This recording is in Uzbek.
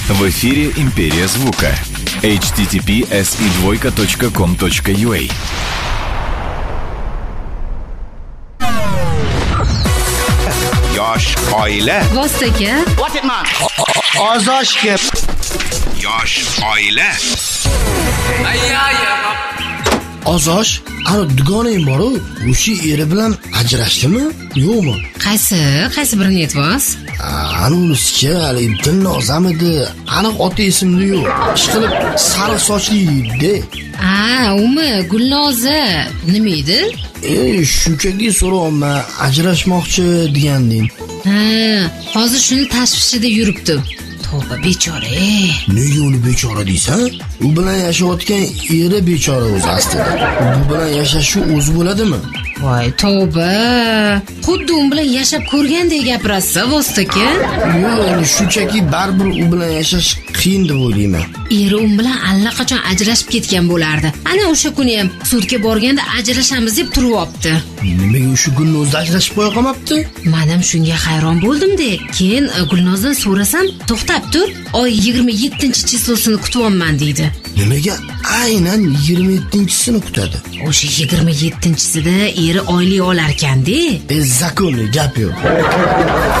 В эфире «Империя звука». https://com.ua. Yosh oila. Vostoka. What it man? Ozoshga. Yosh oila. Ozosh, ana dugoning bor-ku, o'sha eri bilan ajrashdimi? Yo'qmi? Qaysi birini aytibsiz? Ana unisicha, hali Dilnozam edi. Aniq oti esimda yo'q. Ishqilib sariq sochli edi. Umi Gulnoza. Nima edi? Shunchaki so'rayman, ajrashmoqchi deganding. Hozir shuni tashvishida yuribdi. Tavba bechora. Nega uni bechora deysan? U bilan yashayotgan eri bechora o'zi aslida. Bu bilan yashashni o'zi bo'ladimi? Voy tavba. Xuddi u bilan yashab ko'rgandek gapirasiz, Vostoka. Yo'q, shunchaki baribir u bilan yashash qiyin deb o'ylayman. Eri u bilan allaqachon ajrashib ketgan bo'lardi. Ana o'sha kuni ham sudga borganda ajrashamiz deb turibdi. Nimaga o'sha Gulnozda ajrashib qo'ya qolmabdi? Men ham shunga hayron bo'ldim-da. Keyin Gulnozdan so'rasam, to'xtab tur, oy 27-chislosini kutyapman deydi. Nimaga aynan 27-sini kutadi? O'sha 27-sida eri oylik olar ekan-da. Zakonni gap yo'q.